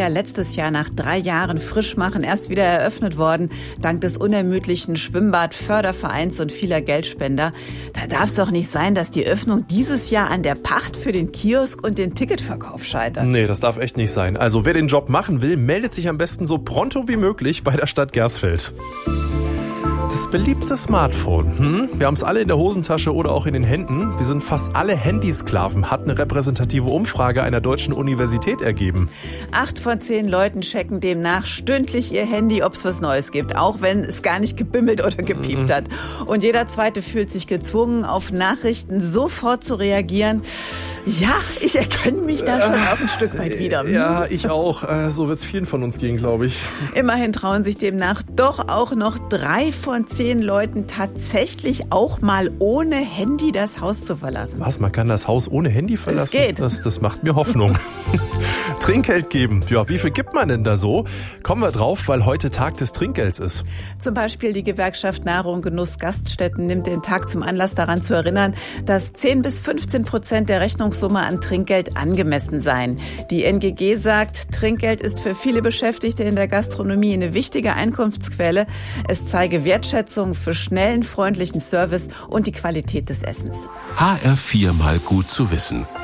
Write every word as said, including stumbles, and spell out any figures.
ja letztes Jahr nach drei Jahren Frischmachen erst wieder eröffnet worden, dank des unermüdlichen Schwimmbad-Fördervereins und vieler Geldspender. Da darf es doch nicht sein, dass die Öffnung dieses Jahr an der Pacht für den Kiosk und den Ticketverkauf scheitert. Nee, das darf echt nicht sein. Also wer den Job machen will, meldet sich am besten so pronto wie möglich bei der Stadt Gersfeld. Das beliebte Smartphone. Hm? Wir haben es alle in der Hosentasche oder auch in den Händen. Wir sind fast alle Handysklaven, hat eine repräsentative Umfrage einer deutschen Universität ergeben. Acht von zehn Leuten checken demnach stündlich ihr Handy, ob es was Neues gibt, auch wenn es gar nicht gebimmelt oder gepiept mhm. hat. Und jeder Zweite fühlt sich gezwungen, auf Nachrichten sofort zu reagieren. Ja, ich erkenne mich da schon auch ein Stück weit wieder. Ja, ich auch. So wird es vielen von uns gehen, glaube ich. Immerhin trauen sich demnach doch auch noch drei von zehn Leuten tatsächlich auch mal ohne Handy das Haus zu verlassen. Was, man kann das Haus ohne Handy verlassen? Es geht. Das, das macht mir Hoffnung. Trinkgeld geben. Ja, wie viel gibt man denn da so? Kommen wir drauf, weil heute Tag des Trinkgelds ist. Zum Beispiel die Gewerkschaft Nahrung, Genuss, Gaststätten nimmt den Tag zum Anlass, daran zu erinnern, dass zehn bis fünfzehn Prozent der Rechnungssumme an Trinkgeld angemessen seien. Die N G G sagt, Trinkgeld ist für viele Beschäftigte in der Gastronomie eine wichtige Einkunftsquelle. Es zeige Wertschätzung für schnellen, freundlichen Service und die Qualität des Essens. H R vier mal gut zu wissen.